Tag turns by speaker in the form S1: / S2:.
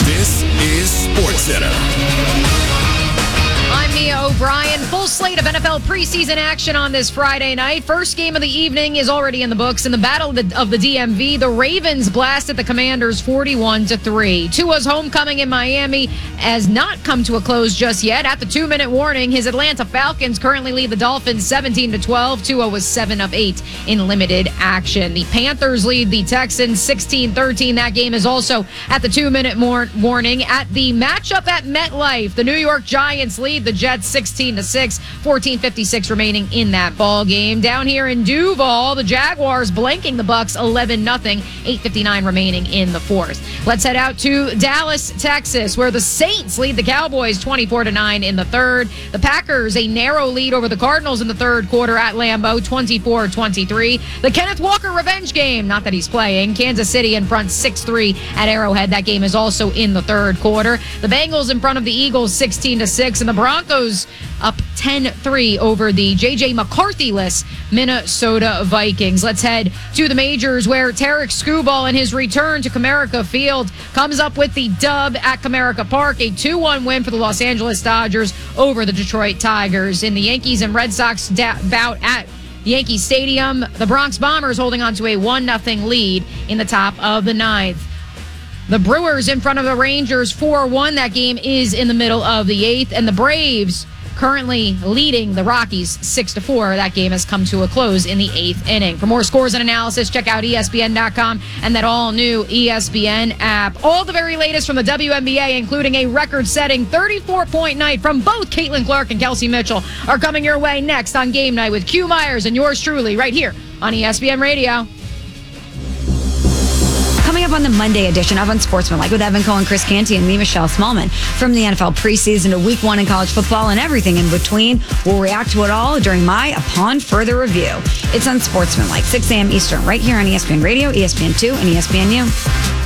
S1: This is SportsCenter.
S2: I'm Mia O'Brien. Full slate of NFL preseason action on this Friday night. First game of the evening is already in the books. In the Battle of the DMV, the Ravens blasted the Commanders 41-3. Tua's homecoming in Miami has not come to a close just yet. At the 2-minute warning, his Atlanta Falcons currently lead the Dolphins 17-12. Tua was 7 of 8 in limited action. The Panthers lead the Texans 16-13. That game is also at the 2-minute warning. At the matchup at MetLife, the New York Giants lead the Jets 16-6, 14:56 remaining in that ball game. Down here in Duval, the Jaguars blanking the Bucks 11-0, 8:59 remaining in the fourth. Let's head out to Dallas, Texas, where the Saints lead the Cowboys 24-9 in the third. The Packers a narrow lead over the Cardinals in the third quarter at Lambeau, 24-23. The Kenneth Walker revenge game, not that he's playing. Kansas City in front 6-3 at Arrowhead. That game is also in the third quarter. The Bengals in front of the Eagles 16-6, and the Broncos up 10-3 over the J.J. McCarthy-less Minnesota Vikings. Let's head to the majors, where Tarek Skubal in his return to Comerica Field comes up with the dub at Comerica Park, a 2-1 win for the Los Angeles Dodgers over the Detroit Tigers. In the Yankees and Red Sox bout at Yankee Stadium, the Bronx Bombers holding on to a 1-0 lead in the top of the ninth. The Brewers in front of the Rangers 4-1. That game is in the middle of the eighth. And the Braves currently leading the Rockies 6-4. That game has come to a close in the eighth inning. For more scores and analysis, check out ESPN.com and that all-new ESPN app. All the very latest from the WNBA, including a record-setting 34-point night from both Caitlin Clark and Kelsey Mitchell, are coming your way next on Game Night with Q Myers and yours truly right here on ESPN Radio.
S3: Coming up on the Monday edition of Unsportsmanlike with Evan Cohen, Chris Canty, and me, Michelle Smallman. From the NFL preseason to week 1 in college football and everything in between, we'll react to it all during my Upon Further Review. It's Unsportsmanlike, 6 a.m. Eastern, right here on ESPN Radio, ESPN2, and ESPNU.